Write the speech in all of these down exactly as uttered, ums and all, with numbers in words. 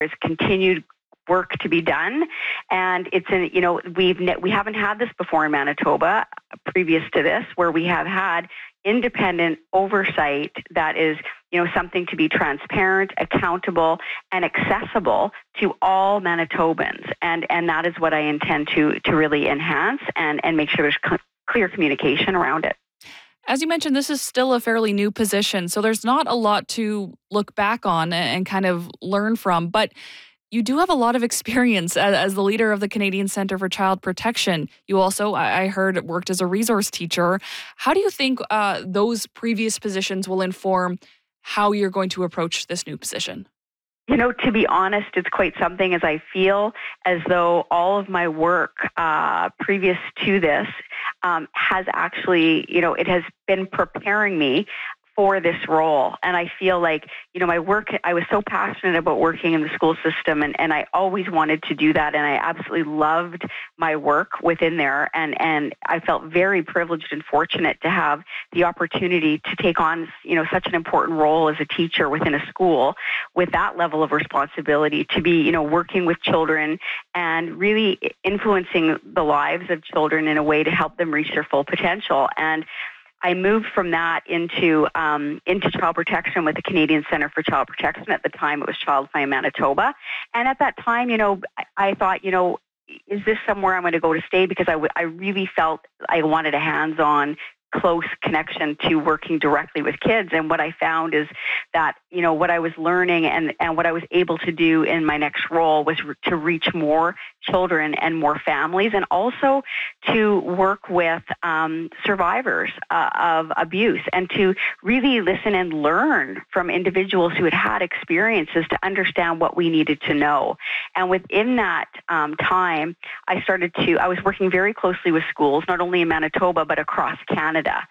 there's continued work to be done, and it's in, you know, we've ne- we haven't had this before in Manitoba previous to this, where we have had independent oversight that is, you know, something to be transparent, accountable, and accessible to all Manitobans, and and that is what I intend to to really enhance and and make sure there's co- clear communication around it. As you mentioned, this is still a fairly new position, so there's not a lot to look back on and kind of learn from, but you do have a lot of experience as, as the leader of the Canadian Centre for Child Protection. You also, I I heard, worked as a resource teacher. How do you think uh, those previous positions will inform how you're going to approach this new position? You know, to be honest, it's quite something, as I feel as though all of my work uh, previous to this um, has actually, you know, it has been preparing me for this role. And I feel like, you know, my work, I was so passionate about working in the school system, and, and I always wanted to do that. And I absolutely loved my work within there. And, and I felt very privileged and fortunate to have the opportunity to take on, you know, such an important role as a teacher within a school with that level of responsibility, to be, you know, working with children and really influencing the lives of children in a way to help them reach their full potential. And I moved from that into um, into child protection with the Canadian Centre for Child Protection. At the time, it was Childfind Manitoba. And at that time, you know, I, I thought, you know, is this somewhere I'm going to go to stay? Because I, w- I really felt I wanted a hands-on, close connection to working directly with kids. And what I found is that, you know, what I was learning and, and what I was able to do in my next role was re- to reach more children and more families, and also to work with um, survivors uh, of abuse, and to really listen and learn from individuals who had had experiences to understand what we needed to know. And within that um, time, I started to, I was working very closely with schools, not only in Manitoba, but across Canada.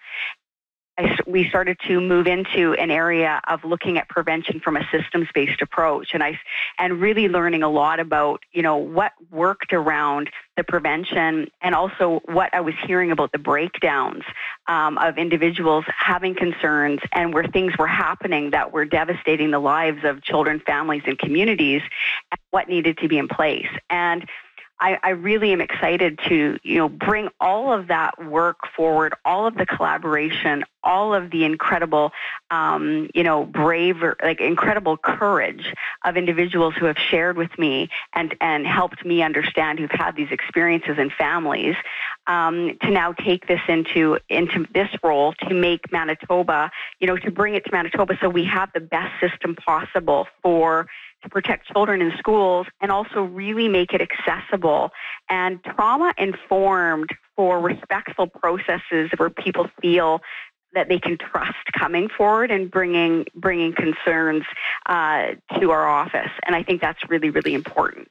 I, we started to move into an area of looking at prevention from a systems-based approach, and I and really learning a lot about, you know, what worked around the prevention, and also what I was hearing about the breakdowns um, of individuals having concerns, and where things were happening that were devastating the lives of children, families, and communities, and what needed to be in place. And I, I really am excited to, you know, bring all of that work forward, all of the collaboration, all of the incredible, um, you know, brave, like incredible courage of individuals who have shared with me and, and helped me understand, who've had these experiences in families, um, to now take this into, into this role to make Manitoba, you know, to bring it to Manitoba so we have the best system possible for to protect children in schools, and also really make it accessible and trauma-informed for respectful processes where people feel that they can trust coming forward and bringing bringing concerns uh, to our office. And I think that's really, really important.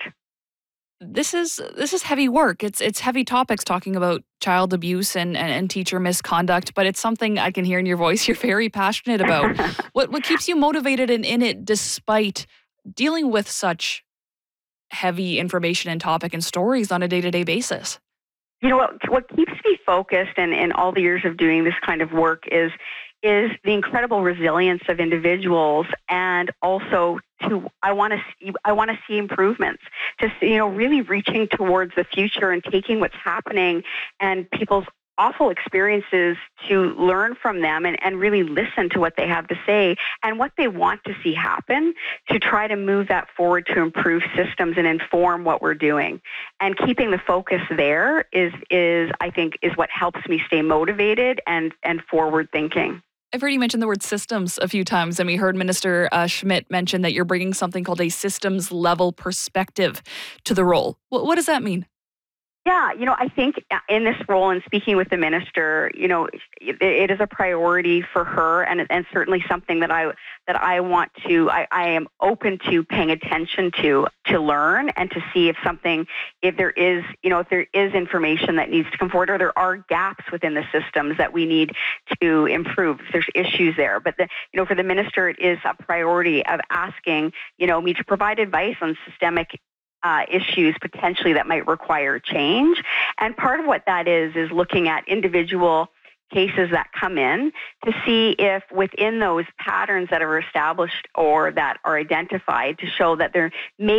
This is this is heavy work. It's it's heavy topics, talking about child abuse and, and, and teacher misconduct, but it's something I can hear in your voice you're very passionate about. what what keeps you motivated and in it despite dealing with such heavy information and topic and stories on a day-to-day basis? You know, what what keeps me focused in, in all the years of doing this kind of work is is the incredible resilience of individuals, and also to I want to see I want to see improvements, to see, you know, really reaching towards the future and taking what's happening and people's awful experiences to learn from them, and, and really listen to what they have to say and what they want to see happen, to try to move that forward to improve systems and inform what we're doing. And keeping the focus there is, is I think, is what helps me stay motivated and, and forward thinking. I've heard you mention the word systems a few times, and we heard Minister uh, Schmidt mention that you're bringing something called a systems level perspective to the role. What, what does that mean? Yeah, you know, I think in this role and speaking with the minister, you know, it, it is a priority for her, and and certainly something that I that I want to, I, I am open to paying attention to to learn and to see if something, if there is, you know, if there is information that needs to come forward, or there are gaps within the systems that we need to improve, if there's issues there. But the, you know, for the minister, it is a priority of asking, you know, me to provide advice on systemic Uh, issues potentially that might require change. And part of what that is, is looking at individual cases that come in to see if within those patterns that are established or that are identified to show that there may